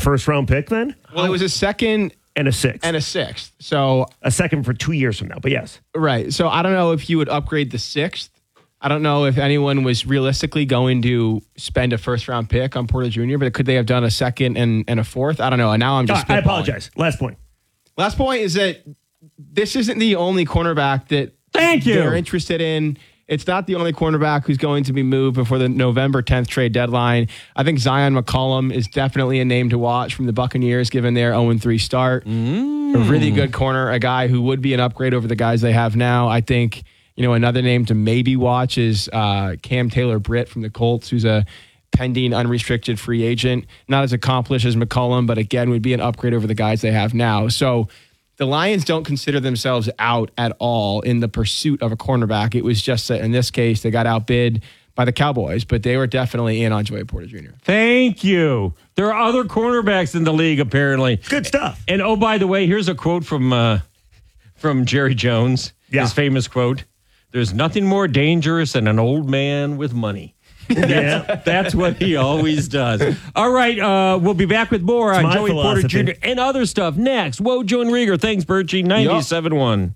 first-round pick then? Well, it was a second and a sixth. And a sixth. So a second for 2 years from now, but yes. Right. So I don't know if you would upgrade the sixth. I don't know if anyone was realistically going to spend a first-round pick on Porter Jr., but could they have done a second and a fourth? I don't know. And now I'm just I apologize. Last point. Last point is that this isn't the only cornerback that they're interested in. It's not the only cornerback who's going to be moved before the November 10th trade deadline. I think Zion McCollum is definitely a name to watch from the Buccaneers, given their 0-3 start. A really good corner, a guy who would be an upgrade over the guys they have now. I think, another name to maybe watch is Cam Taylor-Britt from the Colts, who's a pending unrestricted free agent. Not as accomplished as McCollum, but again, would be an upgrade over the guys they have now. So the Lions don't consider themselves out at all in the pursuit of a cornerback. It was just that in this case, they got outbid by the Cowboys, but they were definitely in on Joey Porter Jr. Thank you. There are other cornerbacks in the league, apparently. Good stuff. And oh, by the way, here's a quote from Jerry Jones. Yeah. His famous quote: "There's nothing more dangerous than an old man with money." That's what he always does. All right, we'll be back with more on Joey Porter Jr. and other stuff next. Whoa, Joe and Rieger. Thanks, Birchie. 97.1.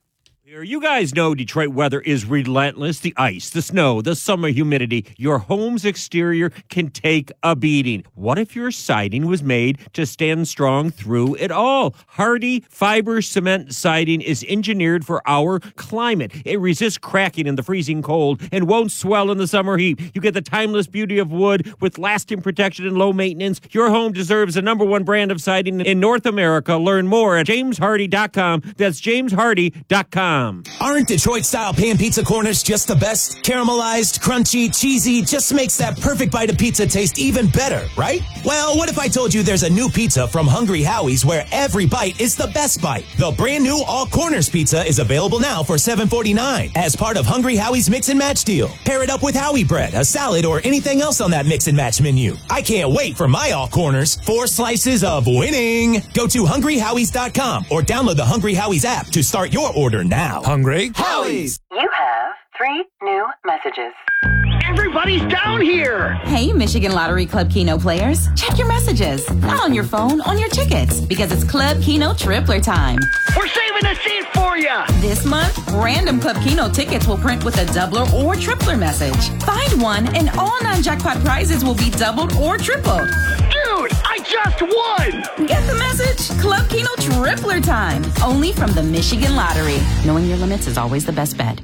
You guys know Detroit weather is relentless. The ice, the snow, the summer humidity. Your home's exterior can take a beating. What if your siding was made to stand strong through it all? Hardy Fiber Cement Siding is engineered for our climate. It resists cracking in the freezing cold and won't swell in the summer heat. You get the timeless beauty of wood with lasting protection and low maintenance. Your home deserves the #1 brand of siding in North America. Learn more at jameshardy.com. That's jameshardy.com. Aren't Detroit-style pan pizza corners just the best? Caramelized, crunchy, cheesy, just makes that perfect bite of pizza taste even better, right? Well, what if I told you there's a new pizza from Hungry Howie's where every bite is the best bite? The brand new All Corners pizza is available now for $7.49 as part of Hungry Howie's Mix and Match deal. Pair it up with Howie bread, a salad, or anything else on that Mix and Match menu. I can't wait for my All Corners. 4 slices of winning. Go to hungryhowies.com or download the Hungry Howie's app to start your order now. Hungry Howie's. You have 3 new messages. Everybody's down here! Hey, Michigan Lottery Club Keno players. Check your messages. Not on your phone, on your tickets. Because it's Club Keno Tripler time. We're saving a seat for you! This month, random Club Keno tickets will print with a doubler or tripler message. Find one and all non-jackpot prizes will be doubled or tripled. Dude, I just won! Get the message? Club Keno Tripler time. Only from the Michigan Lottery. Knowing your limits is always the best bet.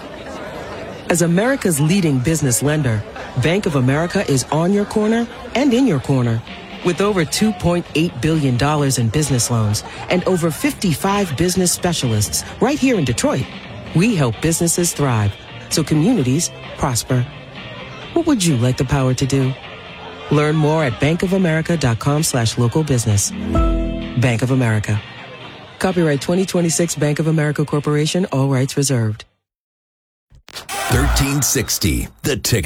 As America's leading business lender, Bank of America is on your corner and in your corner. With over $2.8 billion in business loans and over 55 business specialists right here in Detroit, we help businesses thrive so communities prosper. What would you like the power to do? Learn more at bankofamerica.com/local business. Bank of America. Copyright 2026 Bank of America Corporation, all rights reserved. 1360, The Ticket.